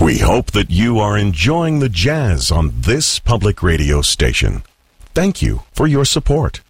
We hope that you are enjoying the jazz on this public radio station. Thank you for your support.